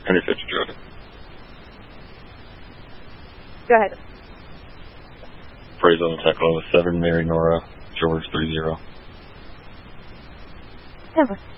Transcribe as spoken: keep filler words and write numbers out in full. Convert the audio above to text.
Henry fifty, Georgia. Go ahead. Praise on the Tacoma seven, Mary Nora, George three zero. Over.